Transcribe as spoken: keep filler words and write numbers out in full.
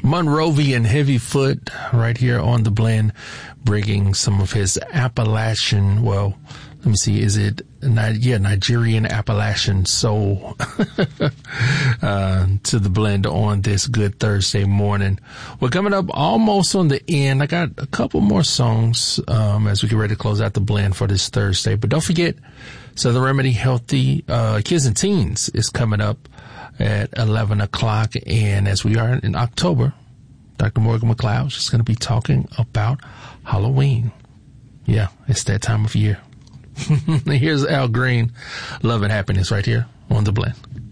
Monrovian Heavyfoot right here on the blend, bringing some of his Appalachian, well, let me see, is it, yeah, Nigerian Appalachian soul uh, to the blend on this good Thursday morning. We're coming up almost on the end. I got a couple more songs um, as we get ready to close out the blend for this Thursday. But don't forget, Southern Remedy Healthy uh, Kids and Teens is coming up at eleven o'clock. And as we are in October, Doctor Morgan McLeod is going to be talking about Halloween. Yeah, it's that time of year. Here's Al Green, Love and Happiness right here on The Blend.